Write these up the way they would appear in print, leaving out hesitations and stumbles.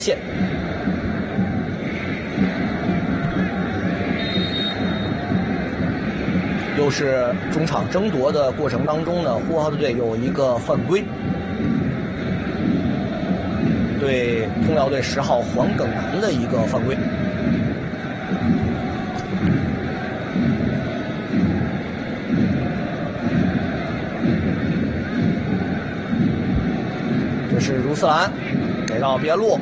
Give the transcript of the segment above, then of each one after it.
线。又是中场争夺的过程当中呢，呼和浩特队有一个犯规，对通辽队10号黄耿南的一个犯规。这是如斯兰给到边路，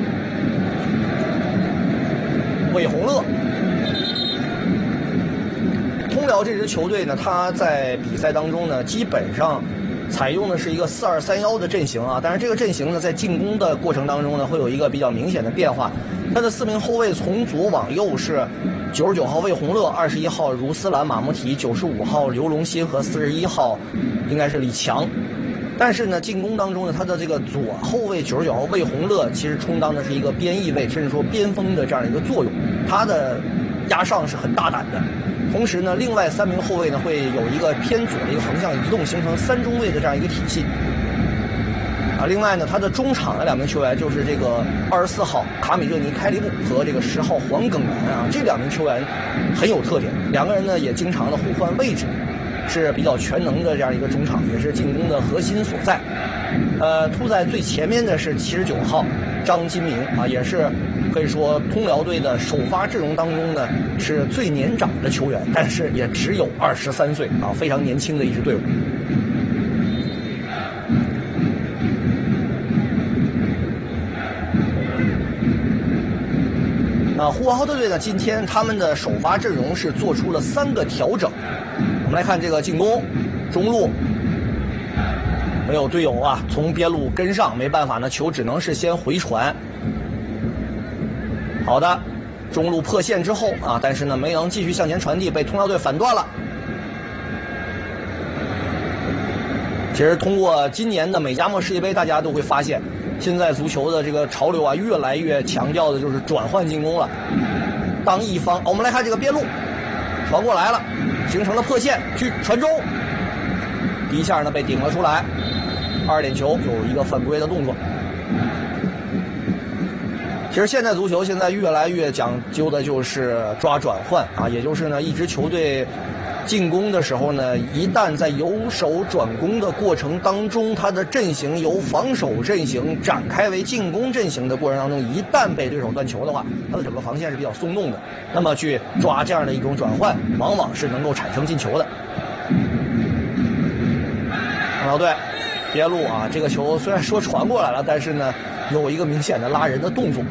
魏宏乐。通辽这支球队呢，他在比赛当中呢，基本上采用的是一个4-2-3-1的阵型啊。但是这个阵型呢，在进攻的过程当中呢，会有一个比较明显的变化。他的4名后卫从左往右是99号魏宏乐、21号如斯兰马穆提、95号刘龙欣和41号应该是李强。但是呢，进攻当中呢，他的这个左后卫99号魏宏乐其实充当的是一个边翼位，甚至说边锋的这样一个作用。他的压上是很大胆的。同时呢，另外3名后卫呢会有一个偏左的一个横向移动，形成3中卫的这样一个体系。另外呢，他的中场的2名球员就是这个24号卡米热尼开利布和这个10号黄耿南啊，这2名球员很有特点，2个人呢也经常的互换位置，是比较全能的这样一个中场，也是进攻的核心所在。突在最前面的是79号张金明啊，也是可以说通辽队的首发阵容当中呢是最年长的球员，但是也只有23岁啊，非常年轻的一支队伍。呼和浩特队呢，今天他们的首发阵容是做出了3个调整。我们来看这个进攻，中路没有队友啊，从边路跟上，没办法呢，球只能是先回传。好的，中路破线之后啊，但是呢没能继续向前传递，被通辽队反断了。其实通过今年的美加墨世界杯，大家都会发现，现在足球的这个潮流啊，越来越强调的就是转换进攻了。当一方，我们来看这个边路传过来了，形成了破线，去传中，一下呢被顶了出来。2点球，有一个犯规的动作。其实现在足球现在越来越讲究的就是抓转换啊，也就是呢一支球队进攻的时候呢，一旦在由守转攻的过程当中，他的阵型由防守阵型展开为进攻阵型的过程当中，一旦被对手断球的话，他的整个防线是比较松动的，那么去抓这样的一种转换，往往是能够产生进球的。通辽队边路啊，这个球虽然说传过来了，但是呢有一个明显的拉人的动作。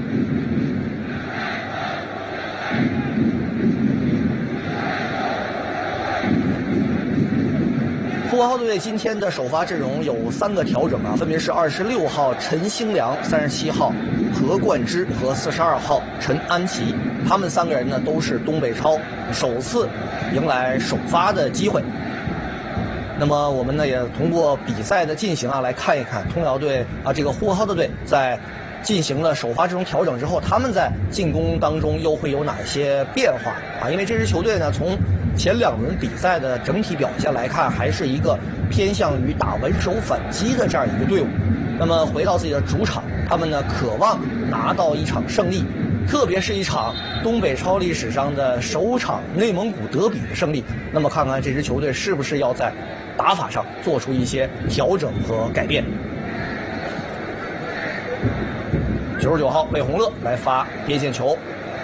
呼和浩特队今天的首发阵容有3个调整啊，分别是26号陈兴良、37号何冠之和42号陈安琪。他们3个人呢都是东北超首次迎来首发的机会。那么我们呢也通过比赛的进行啊，来看一看通辽队啊，这个呼和浩特队在进行了首发阵容调整之后，他们在进攻当中又会有哪些变化啊？因为这支球队呢，从前2轮比赛的整体表现来看，还是一个偏向于打稳守反击的这样一个队伍。那么回到自己的主场，他们呢渴望拿到一场胜利，特别是一场东北超历史上的首场内蒙古德比的胜利。那么看看这支球队是不是要在打法上做出一些调整和改变。99号魏宏乐来发边线球，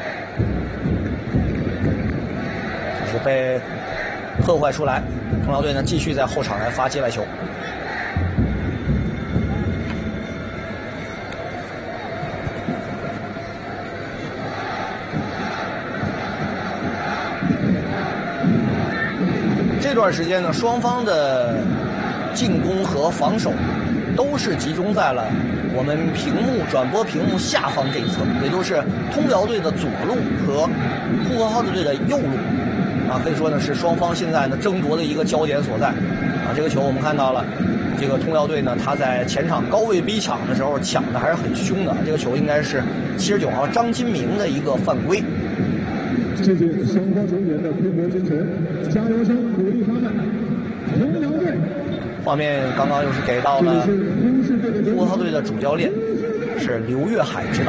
这是被破坏出来。通辽队呢继续在后场来发接外球。这段时间呢，双方的进攻和防守都是集中在了我们转播屏幕下方这一侧，也就是通辽队的左路和呼和浩特队的右路啊，可以说呢是双方现在呢争夺的一个焦点所在啊。这个球我们看到了，这个通辽队呢，他在前场高位逼抢的时候抢的还是很凶的。这个球应该是79号张金明的一个犯规。 谢谢双方球员的拼搏精神，加油声鼓励他们。通辽队画面刚刚又是给到了呼和浩特队的主教练是刘月海指导。